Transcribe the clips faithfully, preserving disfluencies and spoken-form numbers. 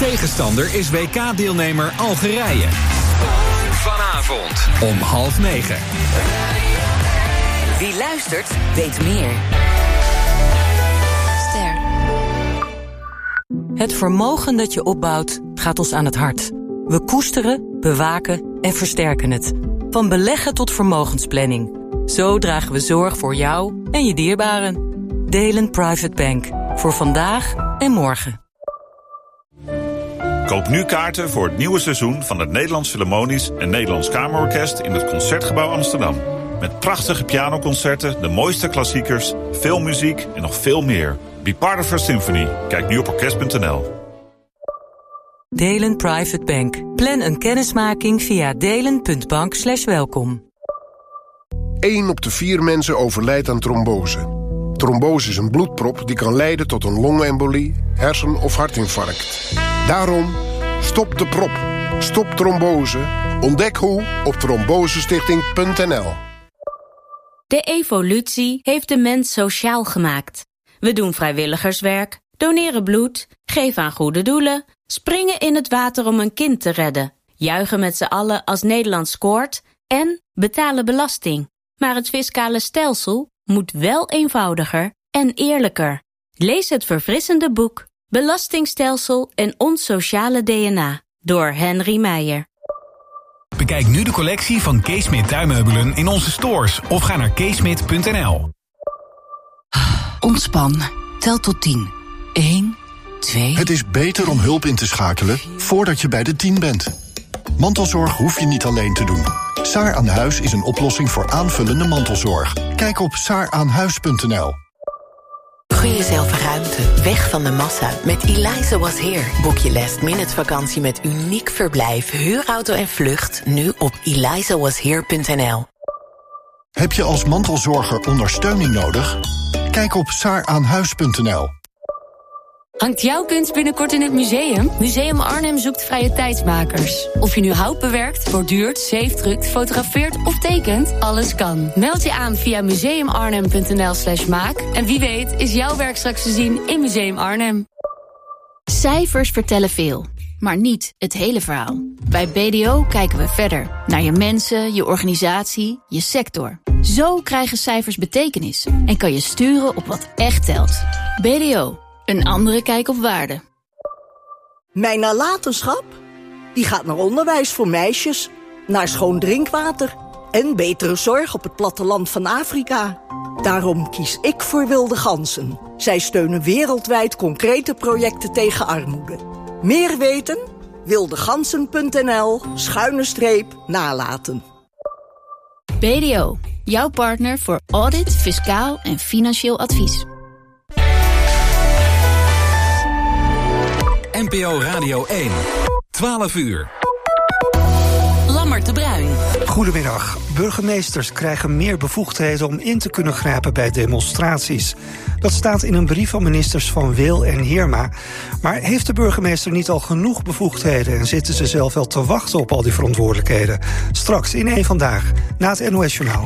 Tegenstander is W K-deelnemer Algerije. Vanavond om half negen. Wie luistert, weet meer. Ster. Het vermogen dat je opbouwt, gaat ons aan het hart. We koesteren, bewaken en versterken het. Van beleggen tot vermogensplanning. Zo dragen we zorg voor jou en je dierbaren. Delen Private Bank. Voor vandaag en morgen. Koop nu kaarten voor het nieuwe seizoen van het Nederlands Philharmonisch en Nederlands Kamerorkest in het Concertgebouw Amsterdam. Met prachtige pianoconcerten, de mooiste klassiekers, veel muziek en nog veel meer. Be part of our symphony. Kijk nu op orkest punt n l. Delen Private Bank. Plan een kennismaking via delen punt bank slash welkom. één op de vier mensen overlijdt aan trombose. Trombose is een bloedprop die kan leiden tot een longembolie, hersen- of hartinfarct. Daarom, stop de prop. Stop trombose. Ontdek hoe op trombosestichting punt n l. De evolutie heeft de mens sociaal gemaakt. We doen vrijwilligerswerk, doneren bloed, geven aan goede doelen, springen in het water om een kind te redden, juichen met z'n allen als Nederland scoort en betalen belasting. Maar het fiscale stelsel moet wel eenvoudiger en eerlijker. Lees het verfrissende boek Belastingstelsel en ons sociale D N A door Henry Meijer. Bekijk nu de collectie van Keesmit tuinmeubelen in onze stores of ga naar keesmit punt n l. Ontspan. Tel tot tien. één, twee... Het is beter om hulp in te schakelen voordat je bij de tien bent. Mantelzorg hoef je niet alleen te doen. Saar aan Huis is een oplossing voor aanvullende mantelzorg. Kijk op saar aan huis punt n l. Gun jezelf ruimte, weg van de massa. Met Eliza Was Here boek je last minute vakantie met uniek verblijf, huurauto en vlucht nu op eliza was here punt n l. Heb je als mantelzorger ondersteuning nodig? Kijk op saar aan huis punt n l. Hangt jouw kunst binnenkort in het museum? Museum Arnhem zoekt vrije tijdsmakers. Of je nu hout bewerkt, borduurt, zeefdrukt, fotografeert of tekent, alles kan. Meld je aan via museum arnhem punt n l slash maak. En wie weet is jouw werk straks te zien in Museum Arnhem. Cijfers vertellen veel, maar niet het hele verhaal. Bij B D O kijken we verder. Naar je mensen, je organisatie, je sector. Zo krijgen cijfers betekenis. En kan je sturen op wat echt telt. B D O. Een andere kijk op waarde. Mijn nalatenschap? Die gaat naar onderwijs voor meisjes, naar schoon drinkwater en betere zorg op het platteland van Afrika. Daarom kies ik voor Wilde Ganzen. Zij steunen wereldwijd concrete projecten tegen armoede. Meer weten? wildegansen punt n l schuine streep nalaten. B D O, jouw partner voor audit, fiscaal en financieel advies. N P O Radio één. twaalf uur. Lammert de Bruin. Goedemiddag. Burgemeesters krijgen meer bevoegdheden om in te kunnen grijpen bij demonstraties. Dat staat in een brief van ministers Van Wil en Heerma. Maar heeft de burgemeester niet al genoeg bevoegdheden en zitten ze zelf wel te wachten op al die verantwoordelijkheden? Straks in één Vandaag, na het N O S-journaal.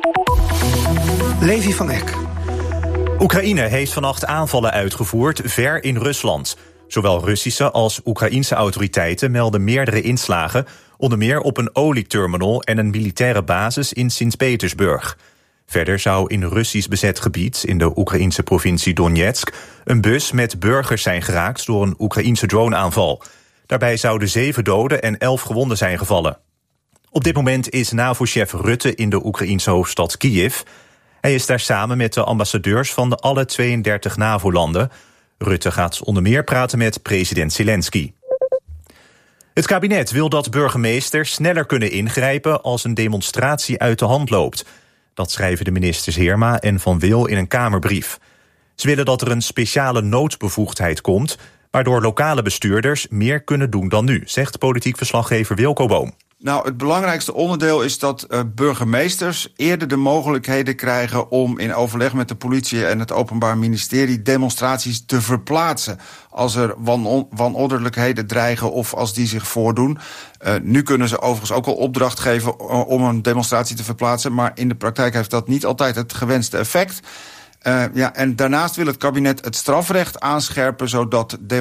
Levi van Eck. Oekraïne heeft vannacht aanvallen uitgevoerd ver in Rusland. Zowel Russische als Oekraïense autoriteiten melden meerdere inslagen, onder meer op een olieterminal en een militaire basis in Sint-Petersburg. Verder zou in Russisch bezet gebied in de Oekraïense provincie Donetsk een bus met burgers zijn geraakt door een Oekraïense droneaanval. Daarbij zouden zeven doden en elf gewonden zijn gevallen. Op dit moment is NAVO-chef Rutte in de Oekraïense hoofdstad Kiev. Hij is daar samen met de ambassadeurs van de alle tweeëndertig NAVO-landen. Rutte gaat onder meer praten met president Zelensky. Het kabinet wil dat burgemeesters sneller kunnen ingrijpen als een demonstratie uit de hand loopt. Dat schrijven de ministers Heerma en Van Wil in een Kamerbrief. Ze willen dat er een speciale noodbevoegdheid komt, waardoor lokale bestuurders meer kunnen doen dan nu, zegt politiek verslaggever Wilco Boom. Nou, het belangrijkste onderdeel is dat uh, burgemeesters eerder de mogelijkheden krijgen om in overleg met de politie en het Openbaar Ministerie demonstraties te verplaatsen. Als er wan- wanordelijkheden dreigen of als die zich voordoen. Uh, nu kunnen ze overigens ook al opdracht geven om een demonstratie te verplaatsen, maar in de praktijk heeft dat niet altijd het gewenste effect. Uh, ja, en daarnaast wil het kabinet het strafrecht aanscherpen, zodat